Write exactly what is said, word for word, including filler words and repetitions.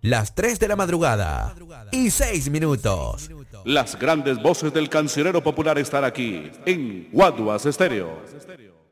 Las tres de la madrugada y seis minutos. Las grandes voces del cancionero popular están aquí en Guaduas Estéreo.